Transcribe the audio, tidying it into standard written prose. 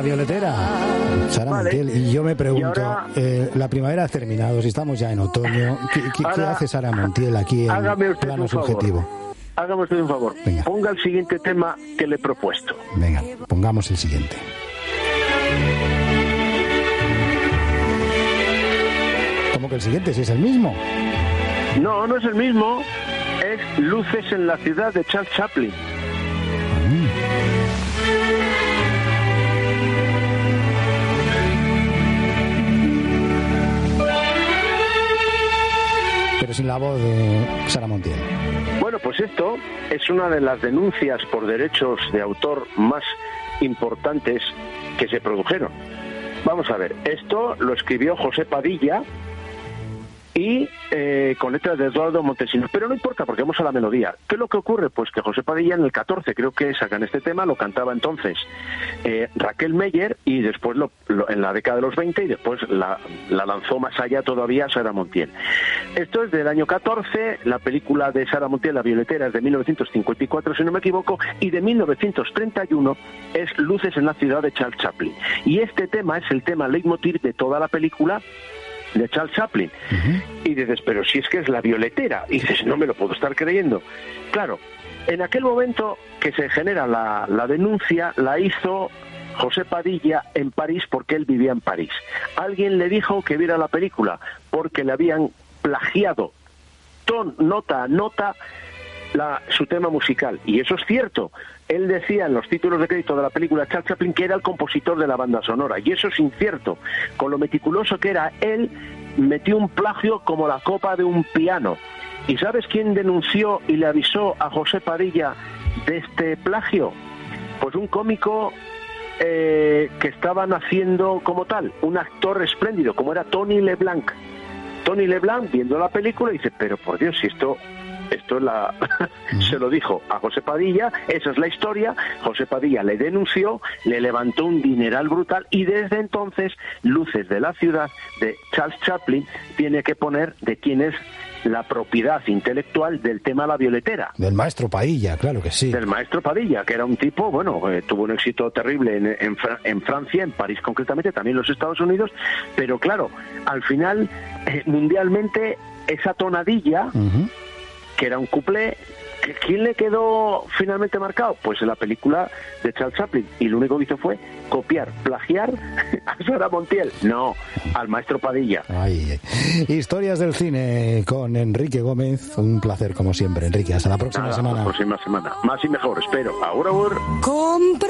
La Violetera, Sara Montiel. Y yo me pregunto, ahora, la primavera ha terminado, si estamos ya en otoño, ¿qué hace Sara Montiel aquí en plano subjetivo? Hágame usted un favor. Venga. Ponga el siguiente tema que le he propuesto. Venga, pongamos el siguiente. ¿Cómo que el siguiente? Si es el mismo. No, no es el mismo. Es Luces en la ciudad de Charles Chaplin. Pero sin la voz de Sara Montiel. Bueno, pues esto es una de las denuncias por derechos de autor más importantes que se produjeron. Vamos a ver, esto lo escribió José Padilla y con letras de Eduardo Montesinos, pero no importa porque vamos a la melodía. ¿Qué es lo que ocurre? Pues que José Padilla en el 14 creo que sacan este tema, lo cantaba entonces Raquel Meyer y después en la década de los 20 y después la lanzó más allá todavía Sara Montiel. Esto es del año 14, la película de Sara Montiel, La Violetera, es de 1954 si no me equivoco, y de 1931 es Luces en la ciudad de Charles Chaplin. Y este tema es el tema leitmotiv de toda la película de Charles Chaplin. Y dices, pero si es que es La Violetera, y dices, no me lo puedo estar creyendo. Claro, en aquel momento que se genera la denuncia, la hizo José Padilla en París porque él vivía en París. Alguien le dijo que viera la película porque le habían plagiado nota a nota su tema musical, y eso es cierto. Él decía en los títulos de crédito de la película Charles Chaplin que era el compositor de la banda sonora, y eso es incierto. Con lo meticuloso que era, él metió un plagio como la copa de un piano. ¿Y sabes quién denunció y le avisó a José Padilla de este plagio? Pues un cómico que estaban haciendo como tal, un actor espléndido, como era Tony LeBlanc. Tony LeBlanc, viendo la película, dice, pero por Dios, si esto es se lo dijo a José Padilla, esa es la historia. José Padilla le denunció, le levantó un dineral brutal, y desde entonces Luces de la ciudad de Charles Chaplin tiene que poner de quién es la propiedad intelectual del tema La Violetera. Del maestro Padilla, claro que sí. Del maestro Padilla, que era un tipo, bueno, tuvo un éxito terrible en Francia, en París concretamente, también en los Estados Unidos, pero claro, al final, mundialmente, esa tonadilla, que era un cuplé, ¿quién le quedó finalmente marcado? Pues en la película de Charles Chaplin, y lo único que hizo fue copiar, plagiar a Sara Montiel, no, al maestro Padilla. Ay. Historias del cine con Enrique Gómez, un placer como siempre, Enrique, hasta la próxima semana. La próxima semana, más y mejor, espero. Ahora.